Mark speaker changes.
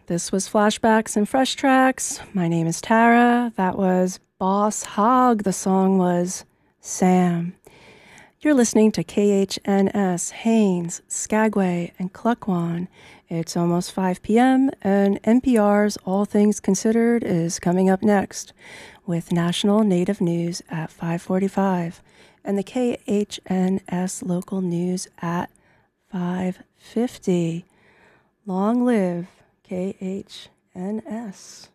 Speaker 1: This was Flashbacks and Fresh Tracks. My name is Tara. That was Boss Hog. The song was Sam. You're listening to KHNS, Haines, Skagway, and Klukwan. It's almost 5 p.m., and NPR's All Things Considered is coming up next with National Native News at 5:45 and the KHNS local news at 5:50. Long live KHNS.